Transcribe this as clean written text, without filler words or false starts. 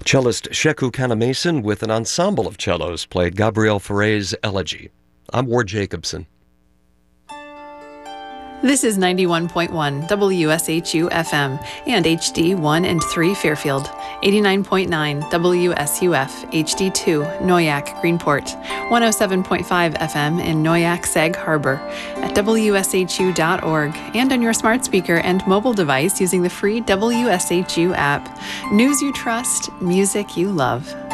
Cellist Sheku Kanamason with an ensemble of cellos played Gabriel Fauré's Elegy. I'm Ward Jacobson. This is 91.1 WSHU FM and HD 1 and 3 Fairfield, 89.9 WSUF HD2 Noyak Greenport, 107.5 FM in Noyak Sag Harbor, at WSHU.org, and on your smart speaker and mobile device using the free WSHU app. News you trust, music you love.